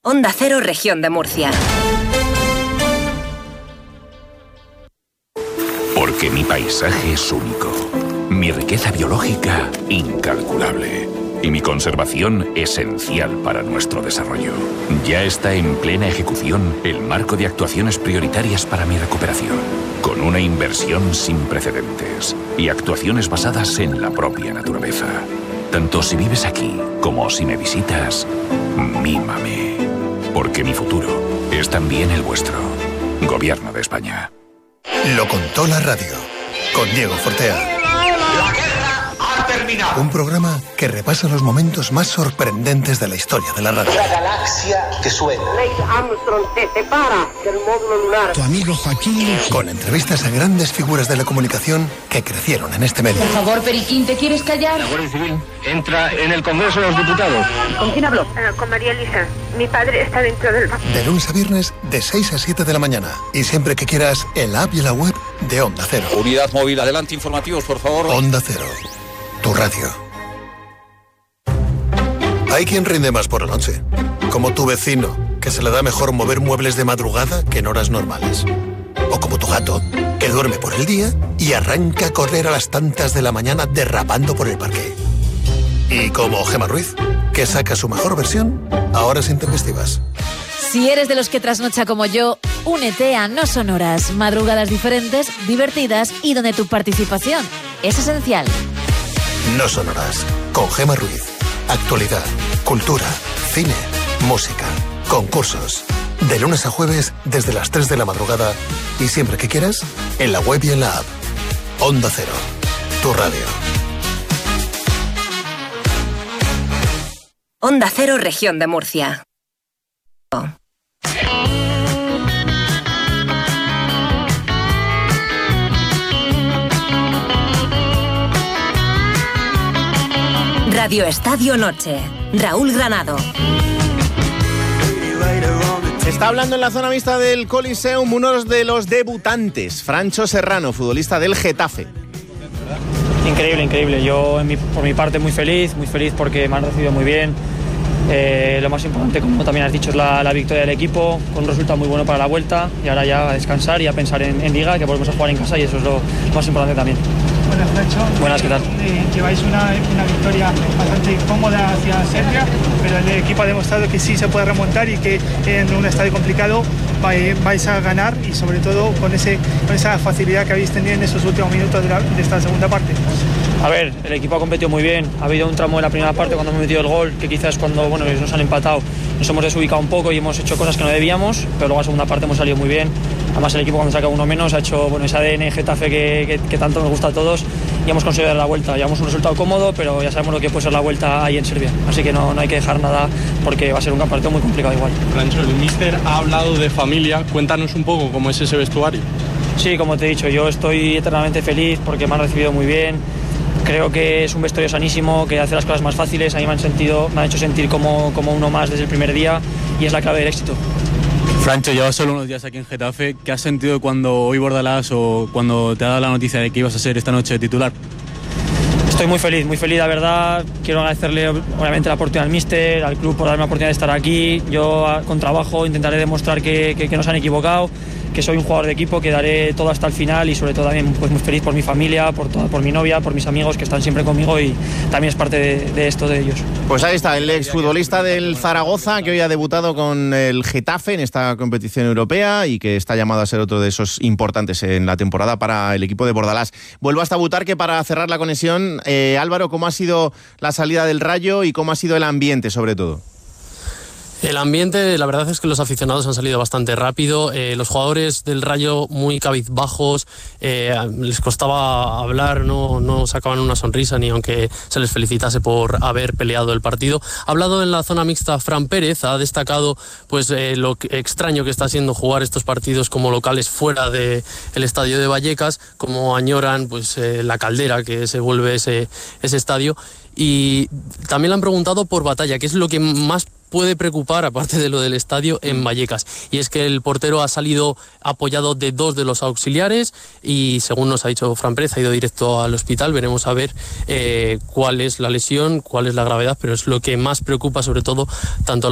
Onda Cero, Región de Murcia. Porque mi paisaje es único, mi riqueza biológica incalculable y mi conservación esencial para nuestro desarrollo. Ya está en plena ejecución el marco de actuaciones prioritarias para mi recuperación, con una inversión sin precedentes y actuaciones basadas en la propia naturaleza. Tanto si vives aquí como si me visitas, mímame. Porque mi futuro es también el vuestro. Gobierno de España. Lo contó la radio, con Diego Fortea. La guerra ha terminado. Un programa que repasa los momentos más sorprendentes de la historia de la radio. La galaxia que suena. Neil Armstrong se separa del módulo lunar. Tu amigo Joaquín. Con entrevistas a grandes figuras de la comunicación que crecieron en este medio. Por favor, Periquín, ¿te quieres callar? La Guardia Civil entra en el Congreso de los Diputados. ¿Con quién habló? Con María Elisa. Mi padre está dentro del banco. De lunes a viernes, de 6 a 7 de la mañana. Y siempre que quieras, en la app y en la web de Onda Cero. Unidad móvil, adelante, informativos, por favor. Onda Cero, tu radio. Hay quien rinde más por la noche. Como tu vecino, que se le da mejor mover muebles de madrugada que en horas normales. O como tu gato, que duerme por el día y arranca a correr a las tantas de la mañana derrapando por el parque. Y como Gemma Ruiz, que saca su mejor versión a horas intempestivas. Si eres de los que trasnocha como yo, únete a No Son Horas, madrugadas diferentes, divertidas y donde tu participación es esencial. No Son Horas, con Gemma Ruiz. Actualidad, cultura, cine, música, concursos. De lunes a jueves desde las 3 de la madrugada y siempre que quieras, en la web y en la app. Onda Cero, tu radio. Onda Cero, Región de Murcia. Radio Estadio Noche. Raúl Granado. Está hablando en la zona mixta del Coliseum uno de los debutantes, Francho Serrano, futbolista del Getafe. Increíble. Yo por mi parte muy feliz porque me han recibido muy bien. Lo más importante, como también has dicho, es la victoria del equipo, con un resultado muy bueno para la vuelta, y ahora ya a descansar y a pensar en Liga, que volvemos a jugar en casa, y eso es lo más importante también. Buenas, Francho. Buenas, ¿qué tal? Lleváis una victoria bastante cómoda hacia Serbia, pero el equipo ha demostrado que sí se puede remontar y que en un estadio complicado vais a ganar, y sobre todo con esa facilidad que habéis tenido en esos últimos minutos de esta segunda parte. A ver, el equipo ha competido muy bien. Ha habido un tramo de la primera parte cuando hemos metido el gol, que quizás cuando nos han empatado nos hemos desubicado un poco y hemos hecho cosas que no debíamos, pero luego en la segunda parte hemos salido muy bien. Además el equipo cuando saca uno menos ha hecho ese ADN Getafe que tanto nos gusta a todos, y hemos conseguido dar la vuelta. Llevamos un resultado cómodo, pero ya sabemos lo que puede ser la vuelta ahí en Serbia. Así que no hay que dejar nada, porque va a ser un partido muy complicado igual. Francho, el míster ha hablado de familia. Cuéntanos un poco cómo es ese vestuario. Sí, como te he dicho, yo estoy eternamente feliz porque me han recibido muy bien. Creo que es un vestuario sanísimo, que hace las cosas más fáciles. A mí me han hecho sentir como uno más desde el primer día, y es la clave del éxito. Francho, llevas solo unos días aquí en Getafe. ¿Qué has sentido cuando hoy Bordalás o cuando te ha dado la noticia de que ibas a ser esta noche titular? Estoy muy feliz, la verdad. Quiero agradecerle obviamente la oportunidad al míster, al club, por darme la oportunidad de estar aquí. Yo con trabajo intentaré demostrar que no se han equivocado, que soy un jugador de equipo, que daré todo hasta el final, y sobre todo también pues muy feliz por mi familia, por mi novia, por mis amigos que están siempre conmigo, y también es parte de esto de ellos. Pues ahí está el exfutbolista del Zaragoza, que hoy ha debutado con el Getafe en esta competición europea y que está llamado a ser otro de esos importantes en la temporada para el equipo de Bordalás. Vuelvo hasta Butarque para cerrar la conexión. Álvaro, ¿cómo ha sido la salida del Rayo y cómo ha sido el ambiente sobre todo? El ambiente, la verdad es que los aficionados han salido bastante rápido. Los jugadores del Rayo muy cabizbajos, les costaba hablar, no sacaban una sonrisa ni aunque se les felicitase por haber peleado el partido. Ha hablado en la zona mixta Fran Pérez, ha destacado pues lo extraño que está siendo jugar estos partidos como locales fuera del estadio de Vallecas, como añoran pues la caldera que se vuelve ese estadio. Y también le han preguntado por Batalla, que es lo que más puede preocupar, aparte de lo del estadio, en Vallecas. Y es que el portero ha salido apoyado de 2 de los auxiliares y, según nos ha dicho Fran Pérez, ha ido directo al hospital. Veremos a ver cuál es la lesión, cuál es la gravedad, pero es lo que más preocupa sobre todo tanto a